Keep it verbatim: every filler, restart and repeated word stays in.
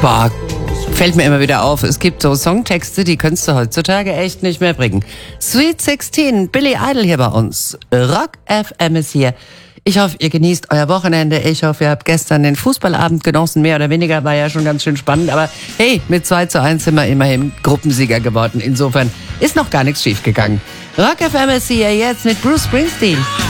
Boah, fällt mir immer wieder auf. Es gibt so Songtexte, die könntest du heutzutage echt nicht mehr bringen. Sweet sechzehn, Billy Idol hier bei uns. Rock F M ist hier. Ich hoffe, ihr genießt euer Wochenende. Ich hoffe, ihr habt gestern den Fußballabend genossen. Mehr oder weniger, war ja schon ganz schön spannend. Aber hey, mit zwei zu eins sind wir immerhin Gruppensieger geworden. Insofern ist noch gar nichts schiefgegangen. Rock F M ist hier jetzt mit Bruce Springsteen.